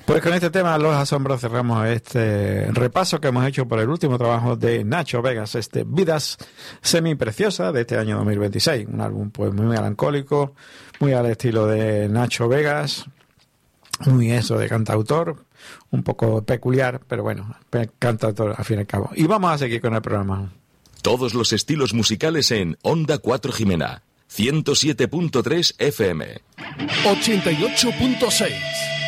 Pues con este tema, Los Asombros, cerramos este repaso que hemos hecho por el último trabajo de Nacho Vegas, Vidas Semi-Preciosas, de este año 2026. Un álbum pues muy melancólico, muy al estilo de Nacho Vegas, muy eso de cantautor, un poco peculiar, pero bueno, cantautor al fin y al cabo. Y vamos a seguir con el programa. Todos los estilos musicales en Onda 4 Jimena, 107.3 FM. 88.6